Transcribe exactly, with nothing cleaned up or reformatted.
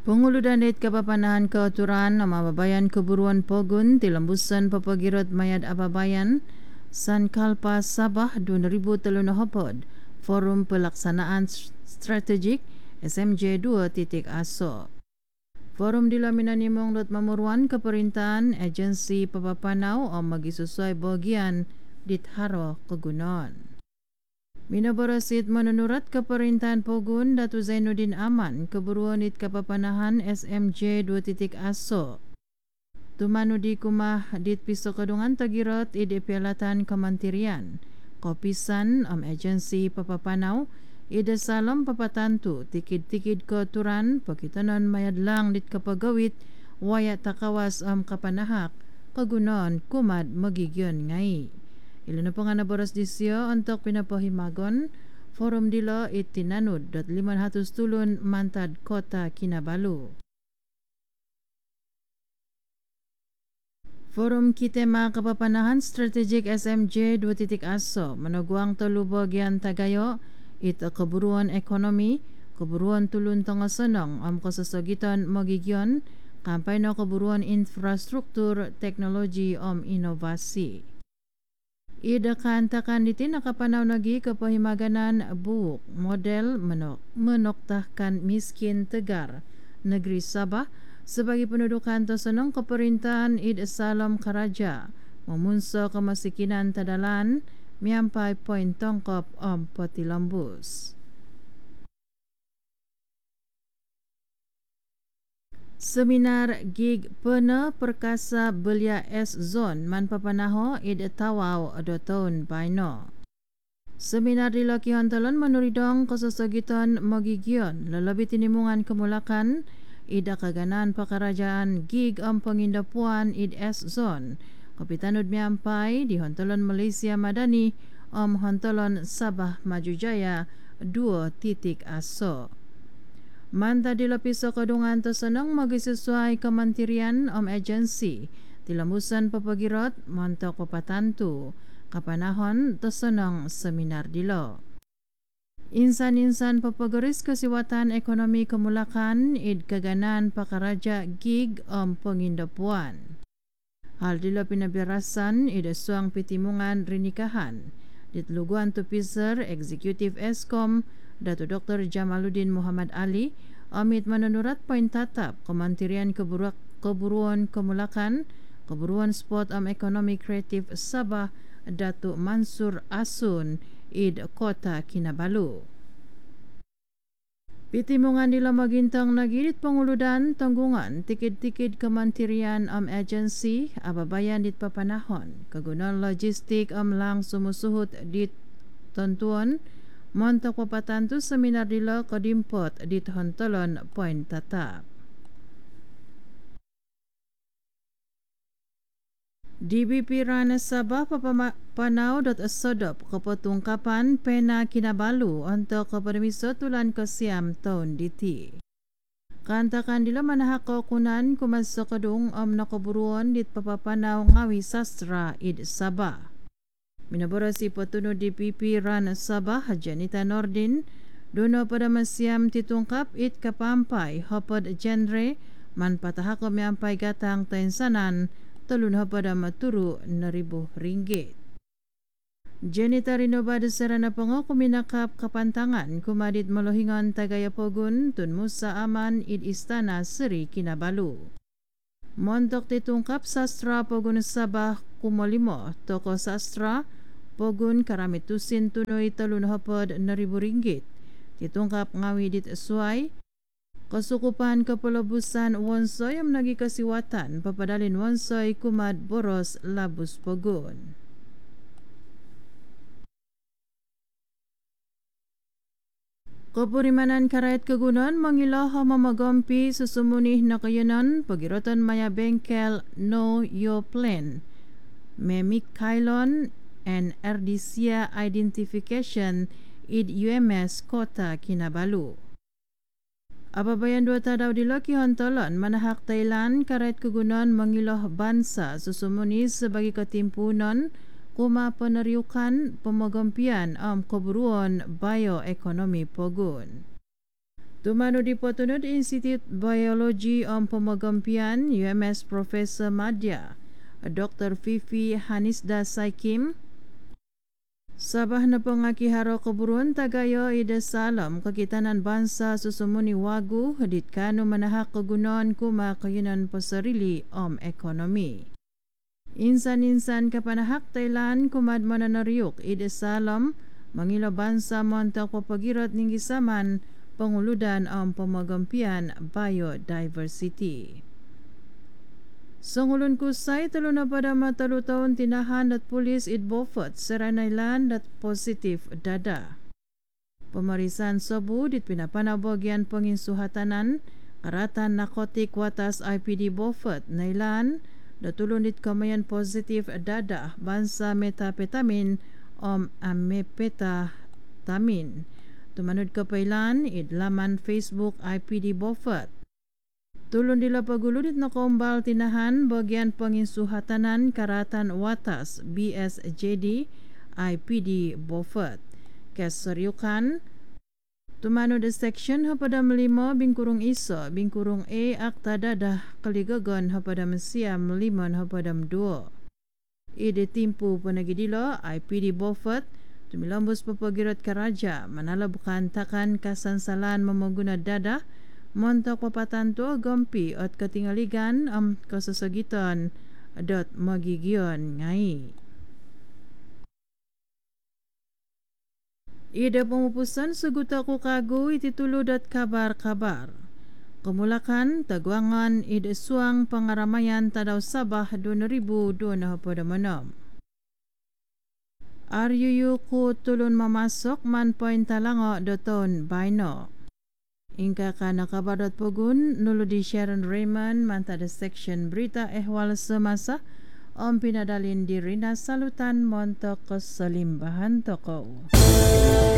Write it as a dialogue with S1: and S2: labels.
S1: Penguludan dit Kapapanahan Keaturan Mababayan Keburuan Pogun Tilambusan Papagirot Mayad Ababayan San Kalpa Sabah dua ribu tiga hopod Forum Pelaksanaan Strategik S M J dua titik aso. Forum dilaminan imong dot mamuruan keperintahan agensi Papapanau o magisusuai bagian ditharo kegunon. Minabarasit menunurat keperintahan Pogun Datu Zainuddin Aman keburuan it Kapapanahan S M J dua titik aso. Tumanu di kumah dit piso kadungan tagirot ide pialatan kementerian. Kopisan am agensi Papapanau ide salam papatantu tikid-tikid keaturan pakitanan mayadlang dit kapagawit waya takawas am kapanahak kegunon kumad magigyon ngai. Ilan na pang anaboras disyo untuk pinapahimagon forum dilo itinanud dot lima hatus tulun mantad kota Kinabalu. Forum Kitema Kapapanahan Strategik S M J dua titik aso menugwang telu bagian tagayo ito keburuan ekonomi, keburuan tulun tengah senang am kasasagitan magigyon, kampay na keburuan infrastruktur teknologi om inovasi. Ida kantakan diti nakapanaw nagi kapahimaganan buuk model menok, menoktahkan miskin tegar negeri Sabah sebagai pendudukan tersenang keperintahan id salam karaja memunsa kemasikinan tadalan miampai poin tongkop om Potilambus. Seminar gig pena perkasa belia S Zone manpapanaho id tawau do tahun baino. Seminar dilakihan talon menuridong kesesagitan magigyon lalabi tinimungan kemulakan ida kaganan pakarajaan gig am pengindapuan id S Zone. Kapitanud miampai di hontalon Malaysia Madani om hontalon Sabah Majujaya dua titik aso. Manta dilapiso kadungan tersenang magisesuai kementerian om agensi tilambusan papagirot montok papatantu kapanahon tersenang seminar dilo. Insan-insan papagaris kesiwatan ekonomi kemulakan id kaganan pakaraja gig om pengindapuan. Hal dilo pinabirasan id suang pitimungan rinikahan ditluguan tupiser eksekutif Eskom Dato Doktor Jamaluddin Muhammad Ali amit menunurat poin tatap Kementerian Keburuan, Keburuan Kemulakan Keburuan Sport am Ekonomi Kreatif Sabah Datuk Mansur Asun id Kota Kinabalu. Pitimungan dila magintang nagidit panguludan tanggungan tikid-tikid Kementerian am agensi ababayan dit papanahon kagunan logistik am lang sumusuhut dit tentuan montok papatantu seminar dila kodimpot dit hontalon poin tatap. D B P Rana Sabah Papapanau dot sodop kepetungkapan pena Kinabalu untuk kepermiso tulan kesiam tahun diti. Kantakan dila manahak kaukunan kumasok kedung om nakoburuan dit Papapanau ngawi sastra id Sabah. Minaborasi petunuh D P P Rana Sabah Janita Nordin dono pada masiam titungkap it kapampai hopod genre man patahako miampai gatang tainsanan telun pada maturu neribu ringgit. Janita Rinobada serana pengok kuminakap kapantangan kumadit melohingan tagaya Pogun Tun Musa Aman id Istana Seri Kinabalu. Montok titungkap sastra Pogun Sabah kumolimo toko sastra Pogun karamitusin tunoy talun hapod neribu ringgit. Titungkap ngawi dit suai kesukupan kepelabusan wonsoy yang nagi kasiwatan papadalin wonsoy kumad boros labus Pogun. Kepurimanan karayat kegunan mengilah mamagompi susumunih nakayanan pagirotan maya bengkel Know Your Plan Memik Kailon and Erdisia Identification id U M S Kota Kinabalu. Ababayan dua tadaw dilaki hontolan manahak Thailand karait kegunan mengiloh bansa susumuni sebagai ketimpunan kuma peneriukan pemagompian am keburuan bioekonomi Pogun. Tumanu di Potunut Institute Biologi Om Pemogempian U M S Profesor Madya Doktor Fifi Hanisda Saikim Sabah na pengaki haro keburuan tagayo ida salam kekitanan bangsa susumuni wagu hadit kanu manahak kegunaan kuma kayunan pasarili om ekonomi. Insan-insan kapanahak Thailand kumad mananariuk ida salam mangilo bangsa montak papagirat ninggi saman penguludan om pemagampian biodiversity. Sangulun kusay talo na pada matalu taon tinahan dat polis it Beaufort Seranailan dat positif dada. Pemeriksaan sabu dit pinapanabagian penginsuhatanan karatan narkotik watas I P D Beaufort Nailan datulun dit kamayan positif dada bansa metapetamin om amepetamin. Tumanod kapailan it laman Facebook I P D Beaufort. Tulun dila pagulunit na kombal tinahan bagian penginsuhatanan karatan watas B S J D I P D Beaufort. Keseryukan tumano de section hapadam lima bingkurung iso bingkurung A akta dadah kaligagon hapadam siam limon hapadam dua. Ide timpu panagidilo I P D Beaufort tumilambus papagirat karaja manala bukan takan kasansalan memaguna dadah montok papatan tu gompi at katingaligan am kasasagitan dot magigion ngai. Ida pemupusan seguta ku kagu ititulo dot kabar-kabar. Kemulakan tagwangan ida suang pangaramayan tadaw Sabah dua ribu dua pada manom. R U U ku tulun mamasok man point talango doton baino. Ingka ka nakabarat pogun nulo di Sharon Raymond manta da section berita ehwal semasa om pinadalin di Rina Salutan montok keselimbahan toko.